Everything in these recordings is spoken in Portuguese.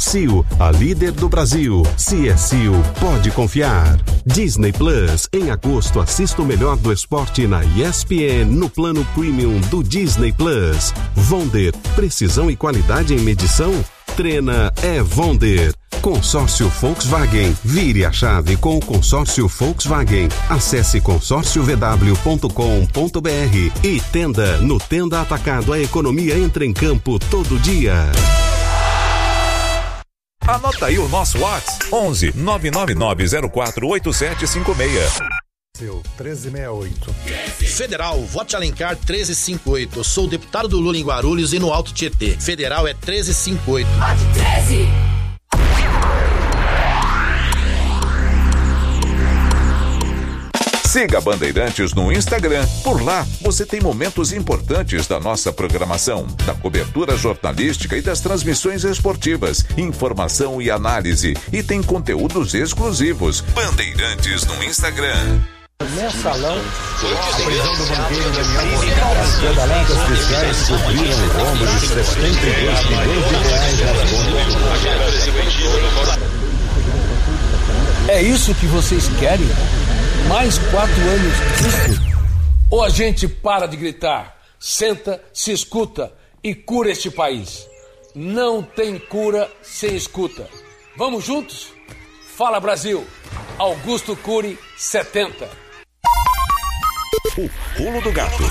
CSU, a líder do Brasil. CSU, pode confiar. Disney Plus, em agosto assista o melhor do esporte na ESPN no plano premium do Disney Plus. Vonder, precisão e qualidade em medição? Treina é Vonder. Consórcio Volkswagen. Vire a chave com o consórcio Volkswagen. Acesse consórciovw.com.br e Tenda. No Tenda Atacado, a economia entra em campo todo dia. Anota aí o nosso WhatsApp: 11 99904 8756. 1368. Federal, vote Alencar 1358. Sou deputado do Lula em Guarulhos e no Alto Tietê. Federal é 1358. Vote 13. Siga a Bandeirantes no Instagram. Por lá, você tem momentos importantes da nossa programação, da cobertura jornalística e das transmissões esportivas, informação e análise. E tem conteúdos exclusivos. Bandeirantes no Instagram. Mensalão, a prisão do banqueiro Daniel Monteiro. Pedaladas fiscais cobriram o rombo de 72 milhões de reais nas contas. É isso que vocês querem? Mais 4 anos disso? Ou a gente para de gritar, senta, se escuta e cura este país? Não tem cura sem escuta. Vamos juntos? Fala, Brasil! Augusto Cury, 70. O Pulo do Gato.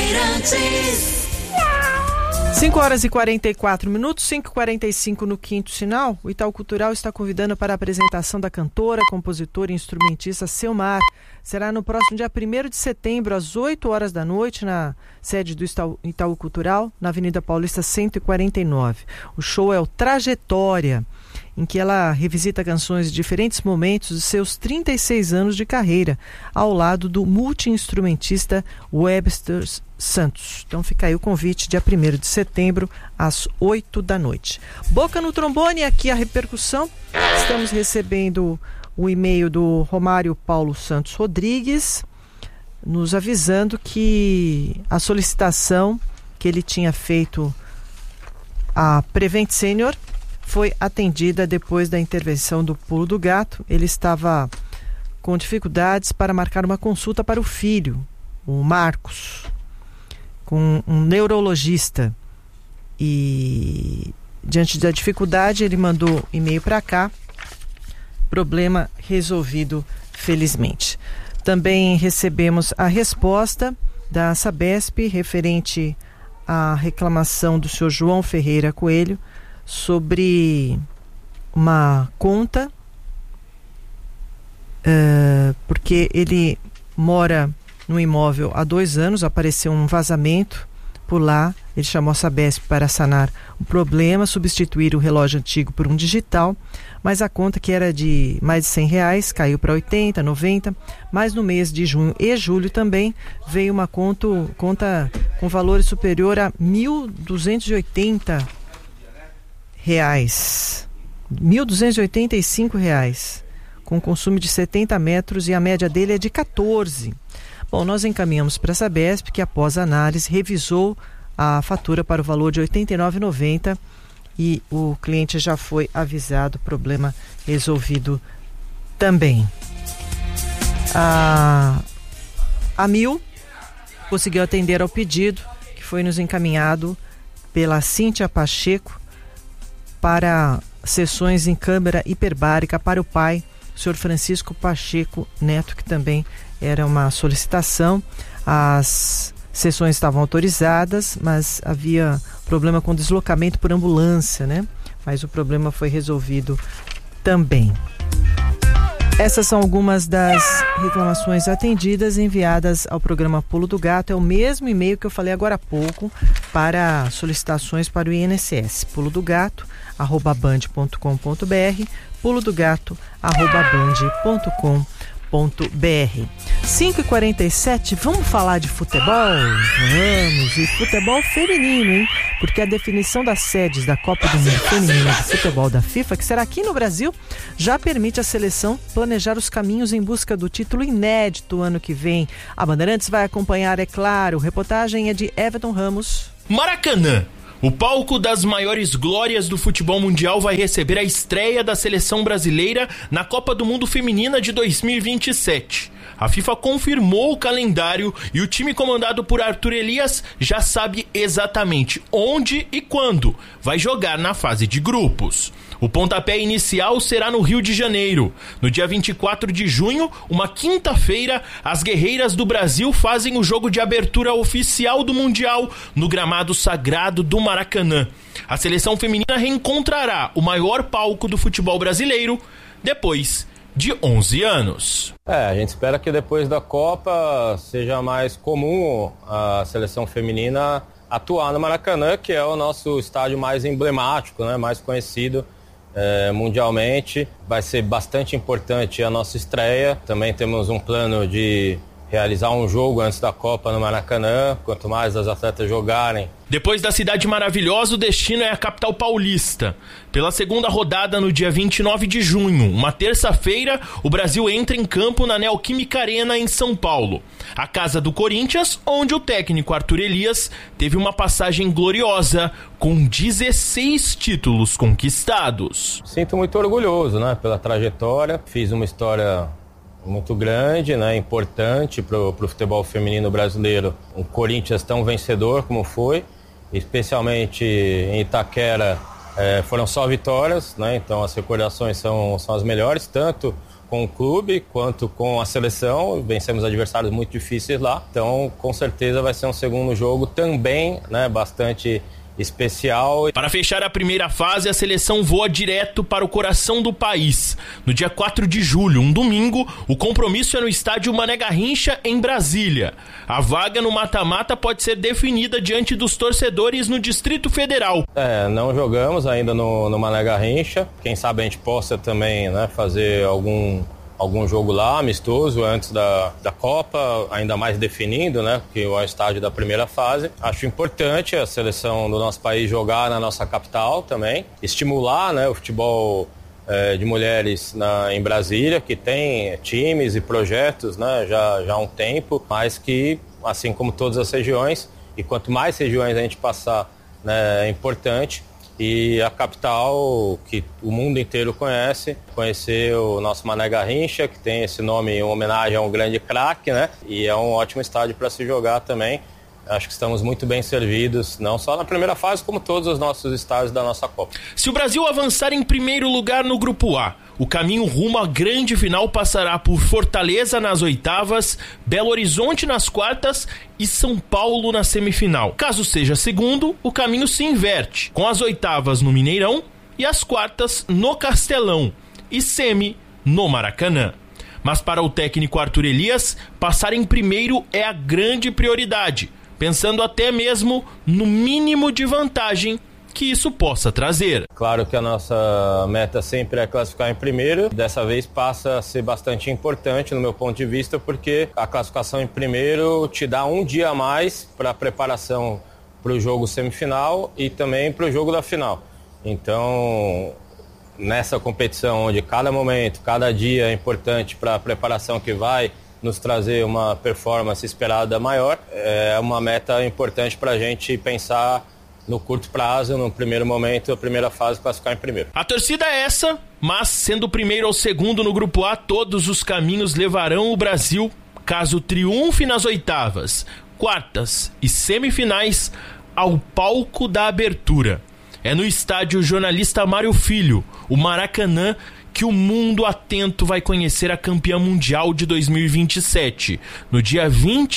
5h44, 5h45 no quinto sinal. O Itaú Cultural está convidando para a apresentação da cantora, compositora e instrumentista Selmar. Será no próximo dia 1º de setembro, às 8 horas da noite, na sede do Itaú Cultural, na Avenida Paulista 149. O show é o Trajetória, em que ela revisita canções de diferentes momentos de seus 36 anos de carreira, ao lado do multi-instrumentista Webster Santos. Então fica aí o convite, dia 1º de setembro, às 8 da noite. Boca no trombone, aqui a repercussão. Estamos recebendo o e-mail do Romário Paulo Santos Rodrigues, nos avisando que a solicitação que ele tinha feito à Prevent Senior foi atendida depois da intervenção do Pulo do Gato. Ele estava com dificuldades para marcar uma consulta para o filho, o Marcos, com um neurologista. E diante da dificuldade, ele mandou e-mail para cá. Problema resolvido, felizmente. Também recebemos a resposta da Sabesp referente à reclamação do senhor João Ferreira Coelho sobre uma conta, porque ele mora no imóvel há 2 anos, apareceu um vazamento por lá, ele chamou a Sabesp para sanar o problema, substituir o relógio antigo por um digital, mas a conta, que era de mais de R$100, caiu para 80, 90, mas no mês de junho e julho também veio uma conta com valores superior a R$1.280, R$1.285, com consumo de 70 metros, e a média dele é de 14. Bom, nós encaminhamos para a Sabesp, que após a análise revisou a fatura para o valor de R$ 89,90 e o cliente já foi avisado, problema resolvido também. A Mil conseguiu atender ao pedido que foi nos encaminhado pela Cíntia Pacheco para sessões em câmara hiperbárica para o pai, o senhor Francisco Pacheco Neto, que também era uma solicitação. As sessões estavam autorizadas, mas havia problema com deslocamento por ambulância, né? Mas o problema foi resolvido também. Essas são algumas das reclamações atendidas, enviadas ao programa Pulo do Gato. É o mesmo e-mail que eu falei agora há pouco para solicitações para o INSS. pulodogato@band.com.br, pulodogato@band.com.br. 5h47, vamos falar de futebol? Vamos, e futebol feminino, hein? Porque a definição das sedes da Copa do Mundo Feminina de Futebol da FIFA, que será aqui no Brasil, já permite à seleção planejar os caminhos em busca do título inédito ano que vem. A Bandeirantes vai acompanhar, é claro. Reportagem é de Everton Ramos. Maracanã, O palco das maiores glórias do futebol mundial vai receber a estreia da seleção brasileira na Copa do Mundo Feminina de 2027. A FIFA confirmou o calendário e o time comandado por Arthur Elias já sabe exatamente onde e quando vai jogar na fase de grupos. O pontapé inicial será no Rio de Janeiro. No dia 24 de junho, uma quinta-feira, as guerreiras do Brasil fazem o jogo de abertura oficial do Mundial no gramado sagrado do Maracanã. A seleção feminina reencontrará o maior palco do futebol brasileiro depois de 11 anos. A gente espera que depois da Copa seja mais comum a seleção feminina atuar no Maracanã, que é o nosso estádio mais emblemático, né, mais conhecido mundialmente. Vai ser bastante importante a nossa estreia. Também temos um plano de realizar um jogo antes da Copa no Maracanã. Quanto mais as atletas jogarem. Depois da cidade maravilhosa, o destino é a capital paulista. Pela segunda rodada, no dia 29 de junho, uma terça-feira, o Brasil entra em campo na Neoquímica Arena, em São Paulo. A casa do Corinthians, onde o técnico Arthur Elias teve uma passagem gloriosa, com 16 títulos conquistados. Sinto muito orgulhoso, né, pela trajetória. Fiz uma história muito grande, né, importante para o futebol feminino brasileiro. Um Corinthians tão vencedor como foi, especialmente em Itaquera, foram só vitórias, né, então as recordações são as melhores, tanto com o clube quanto com a seleção. Vencemos adversários muito difíceis lá, então com certeza vai ser um segundo jogo também, né, bastante especial. Para fechar a primeira fase, a seleção voa direto para o coração do país. No dia 4 de julho, um domingo, o compromisso é no estádio Mané Garrincha, em Brasília. A vaga no mata-mata pode ser definida diante dos torcedores no Distrito Federal. Não jogamos ainda no Mané Garrincha. Quem sabe a gente possa também, né, fazer algum jogo lá, amistoso, antes da Copa, ainda mais definindo, né, que é o estádio da primeira fase. Acho importante a seleção do nosso país jogar na nossa capital também, estimular, né, o futebol de mulheres em Brasília, que tem times e projetos, né, já há um tempo, mas que, assim como todas as regiões, e quanto mais regiões a gente passar, né, é importante. E a capital, que o mundo inteiro conhecer o nosso Mané Garrincha, que tem esse nome em homenagem a um grande craque, né? E é um ótimo estádio para se jogar também. Acho que estamos muito bem servidos, não só na primeira fase, como todos os nossos estádios da nossa Copa. Se o Brasil avançar em primeiro lugar no Grupo A, o caminho rumo à grande final passará por Fortaleza nas oitavas, Belo Horizonte nas quartas e São Paulo na semifinal. Caso seja segundo, o caminho se inverte, com as oitavas no Mineirão e as quartas no Castelão e semi no Maracanã. Mas para o técnico Arthur Elias, passar em primeiro é a grande prioridade, pensando até mesmo no mínimo de vantagem que isso possa trazer. Claro que a nossa meta sempre é classificar em primeiro. Dessa vez passa a ser bastante importante no meu ponto de vista, porque a classificação em primeiro te dá um dia a mais para a preparação para o jogo semifinal e também para o jogo da final. Então, nessa competição onde cada momento, cada dia é importante para a preparação que vai nos trazer uma performance esperada maior, é uma meta importante para a gente pensar no curto prazo, no primeiro momento, a primeira fase, classificar em primeiro. A torcida é essa, mas sendo o primeiro ou segundo no Grupo A, todos os caminhos levarão o Brasil, caso triunfe nas oitavas, quartas e semifinais, ao palco da abertura. É no estádio Jornalista Mário Filho, o Maracanã, que o mundo atento vai conhecer a campeã mundial de 2027, no dia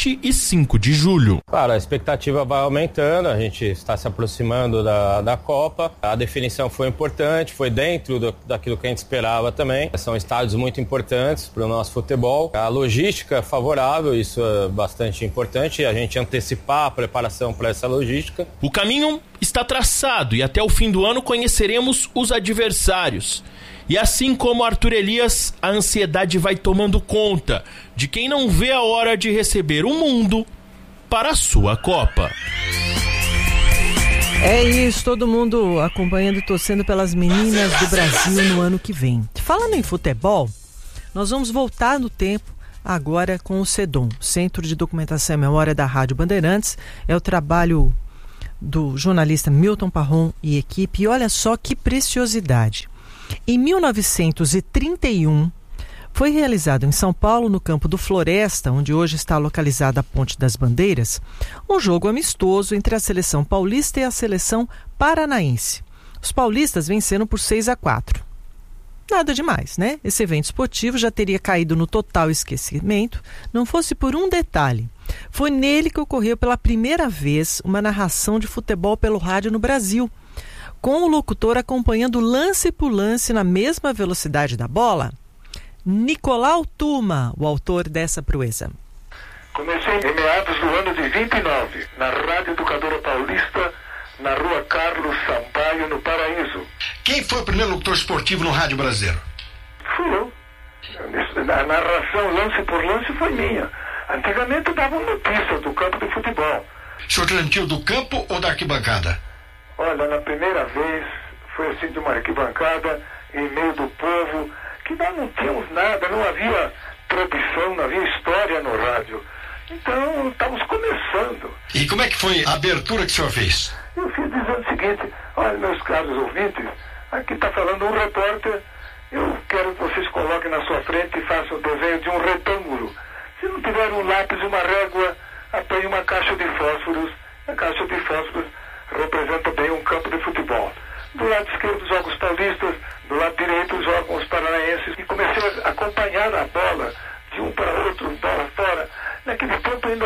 25 de julho. Claro, a expectativa vai aumentando, a gente está se aproximando da Copa, a definição foi importante, foi dentro daquilo que a gente esperava também. São estádios muito importantes para o nosso futebol, a logística é favorável, isso é bastante importante, a gente antecipar a preparação para essa logística. O caminho está traçado e até o fim do ano conheceremos os adversários. E assim como Arthur Elias, a ansiedade vai tomando conta de quem não vê a hora de receber o mundo para a sua Copa. É isso, todo mundo acompanhando e torcendo pelas meninas do Brasil no ano que vem. Falando em futebol, nós vamos voltar no tempo agora com o CEDOM, Centro de Documentação e Memória da Rádio Bandeirantes. É o trabalho do jornalista Milton Parron e equipe. E olha só que preciosidade. Em 1931, foi realizado em São Paulo, no campo do Floresta, onde hoje está localizada a Ponte das Bandeiras, um jogo amistoso entre a seleção paulista e a seleção paranaense. Os paulistas venceram por 6-4. Nada demais, né? Esse evento esportivo já teria caído no total esquecimento, não fosse por um detalhe. Foi nele que ocorreu pela primeira vez uma narração de futebol pelo rádio no Brasil, com o locutor acompanhando lance por lance na mesma velocidade da bola. Nicolau Tuma, o autor dessa proeza. Comecei em meados do ano de 29, na Rádio Educadora Paulista, na Rua Carlos Sampaio, no Paraíso. Quem foi o primeiro locutor esportivo no rádio brasileiro? Fui eu. A narração lance por lance foi minha. Antigamente davam notícias do campo de futebol. O senhor transmitiu do campo ou da arquibancada? Olha, na primeira vez foi assim de uma arquibancada, em meio do povo, que nós não tínhamos nada, não havia tradição, não havia história no rádio. Então, estávamos começando. E como é que foi a abertura que o senhor fez? Eu fiz dizendo o seguinte: olha, meus caros ouvintes, aqui está falando um repórter, eu quero que vocês coloquem na sua frente e façam o desenho de um retângulo. Se não tiver um lápis, uma régua, apanhe uma caixa de fósforos. A caixa de fósforos representa bem um campo de futebol. Do lado esquerdo, os Jogos Paulistas, do lado direito, os Jogos Paranaenses. E comecei a acompanhar a bola de um para outro, bola fora. Naquele tempo ainda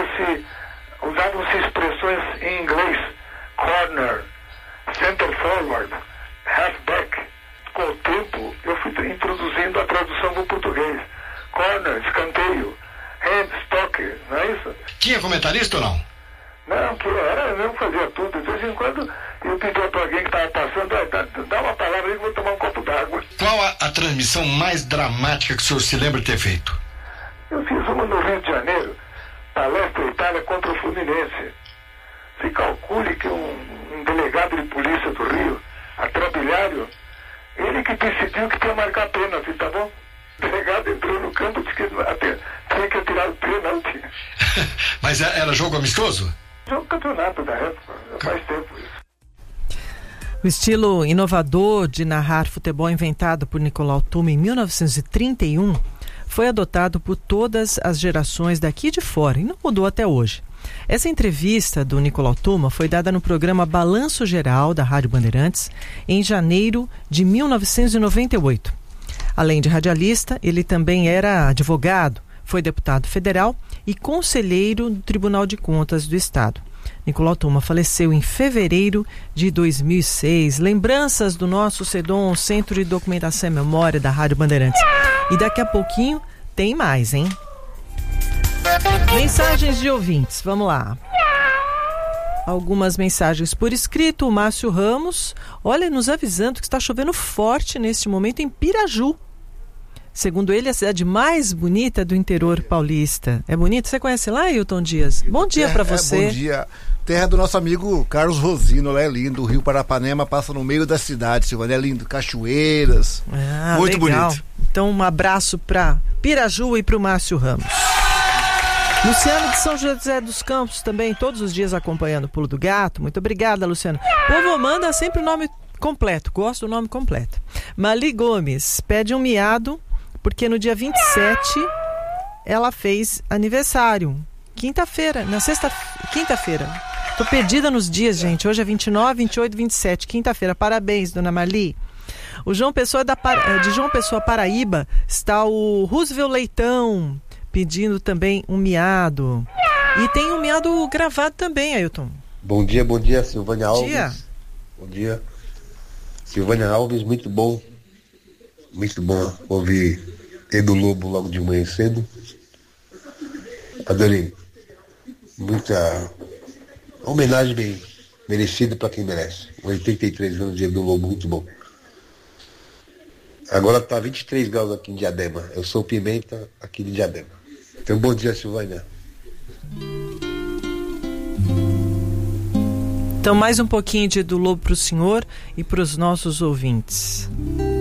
usavam-se expressões em inglês: corner, center forward, halfback. Com o tempo, eu fui introduzindo a tradução para o português. Corner, escanteio, hand, toque, não é isso? Tinha comentarista ou não? Não, que eu não fazia tudo. De vez em quando eu pedia para alguém que estava passando: dá uma palavra aí que eu vou tomar um copo d'água. Qual a transmissão mais dramática que o senhor se lembra de ter feito? Eu fiz uma no Rio de Janeiro, Palestra Itália contra o Fluminense. Se calcule que um delegado de polícia do Rio, Atrabilhário, ele que decidiu que tinha marcar pênalti, tá bom? O delegado entrou no campo e disse que tinha que atirar o pênalti. Mas era jogo amistoso? Jogo campeonato da época, faz tempo isso. O estilo inovador de narrar futebol inventado por Nicolau Tuma em 1931 foi adotado por todas as gerações daqui e de fora e não mudou até hoje. Essa entrevista do Nicolau Tuma foi dada no programa Balanço Geral da Rádio Bandeirantes em janeiro de 1998. Além de radialista, ele também era advogado, foi deputado federal e conselheiro do Tribunal de Contas do Estado. Nicolau Tuma faleceu em fevereiro de 2006. Lembranças do nosso CEDOM, Centro de Documentação e Memória da Rádio Bandeirantes. E daqui a pouquinho tem mais, hein? Mensagens de ouvintes, vamos lá. Algumas mensagens por escrito. O Márcio Ramos, olha, nos avisando que está chovendo forte neste momento em Piraju. Segundo ele, a cidade mais bonita do interior paulista. É bonito? Você conhece lá, Ailton Dias? Bom dia para você. Bom dia. Terra do nosso amigo Carlos Rosino, lá é lindo. O Rio Parapanema passa no meio da cidade, Silvânia, é lindo. Cachoeiras, muito legal. Bonito. Então, um abraço para Piraju e para o Márcio Ramos. Luciano de São José dos Campos também, todos os dias acompanhando o Pulo do Gato. Muito obrigada, Luciano. O povo manda sempre o nome completo, gosto do nome completo. Mali Gomes pede um miado, porque no dia 27 ela fez aniversário. Quinta-feira, quinta-feira. Tô perdida nos dias, gente. Hoje é 29, 28, 27. Quinta-feira. Parabéns, dona Mali. O João Pessoa de João Pessoa, Paraíba, está o Roosevelt Leitão pedindo também um miado. E tem um miado gravado também, Ailton. Bom dia, Silvânia Alves. Bom dia. Silvânia Alves, muito bom. Muito bom ouvir Edu Lobo logo de manhã cedo. Adorei. Muita homenagem bem merecida para quem merece. 83 anos de Edu Lobo, muito bom. Agora tá 23 graus aqui em Diadema. Eu sou Pimenta, aqui de Diadema. Então, bom dia, Silvânia. Então, mais um pouquinho de Edu Lobo para o senhor e para os nossos ouvintes.